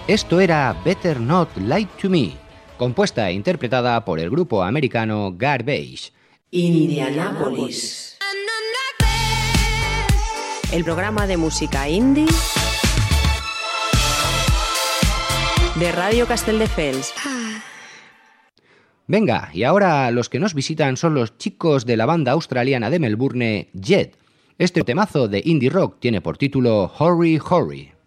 Esto era Better Not Lie to Me, compuesta e interpretada por el grupo americano Garbage. Indianapolis. El programa de música indie de Radio Castelldefels. Venga, y ahora los que nos visitan son los chicos de la banda australiana de Melbourne, Jet. Este temazo de indie rock tiene por título Hurry Hurry.